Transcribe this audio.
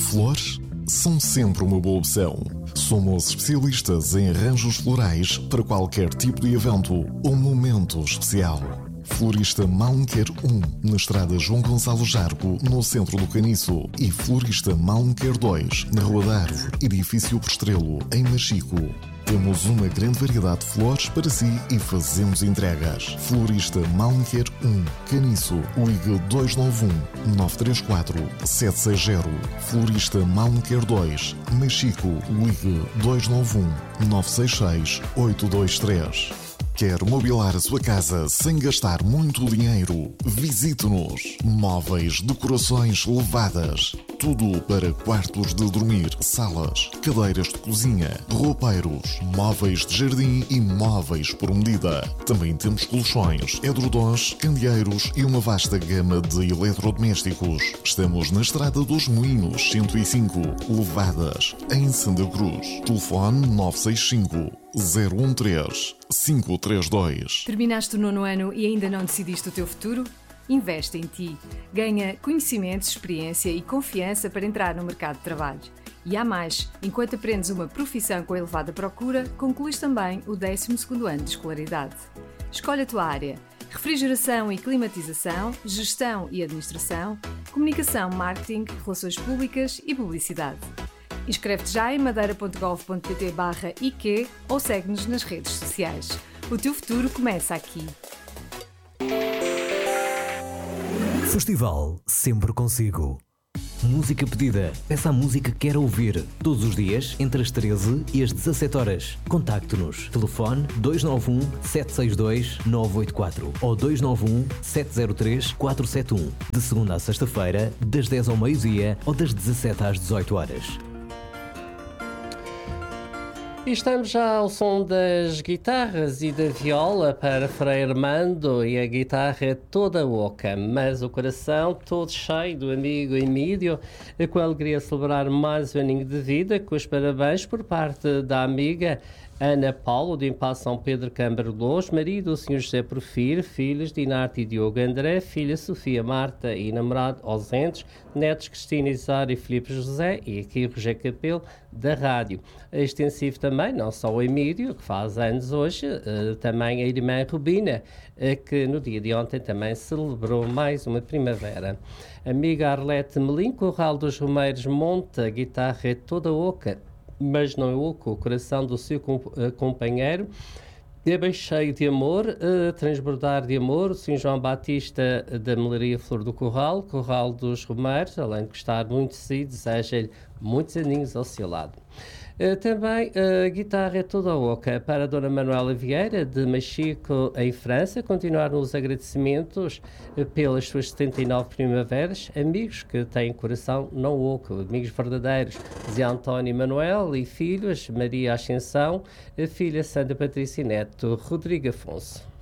Flores são sempre uma boa opção. Somos especialistas em arranjos florais para qualquer tipo de evento ou momento especial. Florista Malmequer 1, na estrada João Gonçalo Jargo, no centro do Caniço. E Florista Malmequer 2, na Rua da Árvore, edifício Prestrelo, em Machico. Temos uma grande variedade de flores para si e fazemos entregas. Florista Malmequer 1, Caniço, ligue 291-934-760. Florista Malmequer 2, Machico, ligue 291-966-823. Quer mobilar a sua casa sem gastar muito dinheiro? Visite-nos. Móveis, decorações levadas. Tudo para quartos de dormir, salas, cadeiras de cozinha, roupeiros, móveis de jardim e móveis por medida. Também temos colchões, edredons, candeeiros e uma vasta gama de eletrodomésticos. Estamos na Estrada dos Moinhos, 105, Levadas, em Santa Cruz. Telefone 965 013 532. Terminaste o 9º ano e ainda não decidiste o teu futuro? Investe em ti. Ganha conhecimento, experiência e confiança para entrar no mercado de trabalho. E há mais, enquanto aprendes uma profissão com elevada procura, concluís também o 12º ano de escolaridade. Escolhe a tua área: refrigeração e climatização, gestão e administração, comunicação, marketing, relações públicas e publicidade. Inscreve-te já em madeira.gov.pt/IQ ou segue-nos nas redes sociais. O teu futuro começa aqui. Festival Sempre Consigo. Música pedida. Peça a música que quer ouvir. Todos os dias, entre as 13 e as 17 horas. Contacte-nos. Telefone 291-762-984 ou 291-703-471. De segunda a sexta-feira, das 10 ao meio-dia ou das 17 às 18 horas. E estamos já ao som das guitarras e da viola para Frei Armando, e a guitarra é toda oca, mas o coração todo cheio do amigo Emílio, com a alegria de celebrar mais um aninho de vida, com os parabéns por parte da amiga Ana Paulo, de Impasse São Pedro Câmara Lous, marido do Sr. José Porfírio, filhos Dinarte e Diogo André, filha Sofia Marta e namorado ausentes, netos Cristina Isara e Filipe José, e aqui o Roger Capelo, da rádio. Extensivo também, não só o Emílio, que faz anos hoje, também a irmã Rubina, que no dia de ontem também celebrou mais uma primavera. Amiga Arlete Melim, Corral dos Romeiros, monta, a guitarra é toda oca, mas não é oco, o coração do seu companheiro é bem cheio de amor, transbordar de amor. O Sr. João Batista da Melaria Flor do Corral, Corral dos Romeiros, além de gostar muito de si, deseja-lhe muitos aninhos ao seu lado. Também a guitarra é toda oca para a Dona Manuela Vieira, de Machico, em França. Continuar nos agradecimentos pelas suas 79 primaveras. Amigos que têm coração não oco, amigos verdadeiros. Zé António e Manuel e filhos, Maria Ascensão, a filha Sandra Patrícia e neto Rodrigo Afonso.